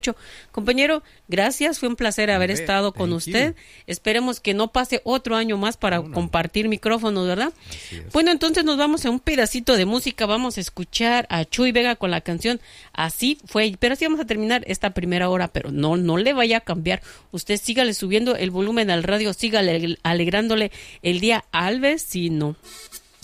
Compañero, gracias, fue un placer haber estado con usted. Esperemos que no pase otro año más para compartir micrófonos, ¿verdad? Bueno, entonces nos vamos a un pedacito de música, vamos a escuchar a Chuy Vega con la canción Así Fue, pero así vamos a terminar esta primera hora, pero no le vaya a cambiar. Usted sígale subiendo el volumen al radio, sígale alegrándole el día al vecino.